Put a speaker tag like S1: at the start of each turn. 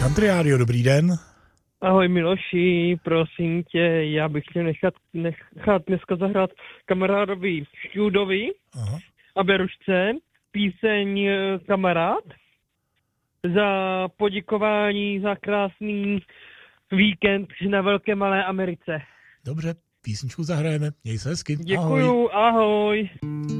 S1: Country Radio, dobrý den.
S2: Ahoj Miloši, prosím tě, já bych chtěl nechat dneska zahrát kamarádovi Šťůdovi a Berušce píseň Kamarád za poděkování za krásný víkend na Velké Malé Americe.
S1: Dobře, písničku zahrajeme, měj se hezky.
S2: Děkuju, ahoj.